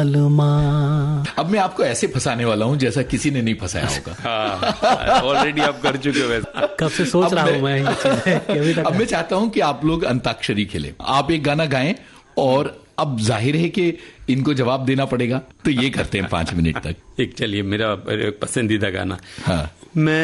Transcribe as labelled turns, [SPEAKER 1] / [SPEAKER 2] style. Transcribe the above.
[SPEAKER 1] अब मैं आपको ऐसे फंसाने वाला हूँ जैसा किसी ने नहीं फंसाया होगा।
[SPEAKER 2] ऑलरेडी आप कर चुके हो वैसे।
[SPEAKER 1] कब से सोच रहा हूँ मैं ये चीजें। अब मैं चाहता हूँ कि आप लोग अंताक्षरी खेलें। आप एक गाना गाएं और अब जाहिर है कि इनको जवाब देना पड़ेगा, तो ये करते हैं 5 मिनट तक।
[SPEAKER 2] एक चलिए मेरा पसंदीदा गाना।
[SPEAKER 1] हाँ।
[SPEAKER 2] मैं